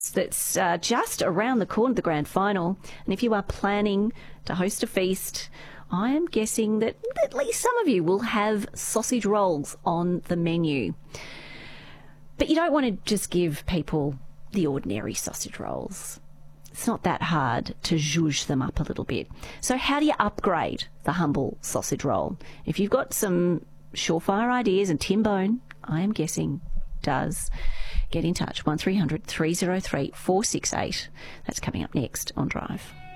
that's just around the corner, the grand final. And if you are planning to host a feast, I am guessing that at least some of you will have sausage rolls on the menu. But you don't want to just give people the ordinary sausage rolls. It's not that hard to zhuzh them up a little bit. So how do you upgrade the humble sausage roll? If you've got some surefire ideas, and Tim Bone, I am guessing, does, get in touch. 1300 303 468. That's coming up next on Drive.